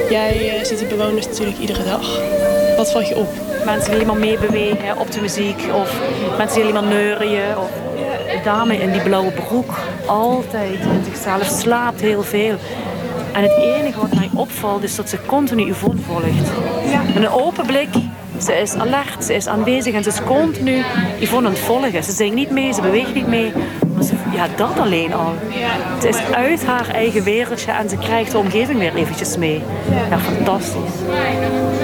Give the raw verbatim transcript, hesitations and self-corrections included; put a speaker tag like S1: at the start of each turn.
S1: Jij uh, ziet die bewoners natuurlijk iedere dag. Wat valt je op?
S2: Mensen die helemaal meebewegen op de muziek. Of mensen die helemaal neurien. Of de dame in die blauwe broek. Altijd in zichzelf slaapt heel veel. En het enige wat mij opvalt is dat ze continu Yvonne volgt. Ja. Met een open blik. Ze is alert, ze is aanwezig en ze is continu Yvonne aan het volgen. Ze zingt niet mee, ze beweegt niet mee. Maar ze, ja, dat alleen al. Ja. Het is uit haar eigen wereldje en ze krijgt de omgeving weer eventjes mee. Ja, fantastisch.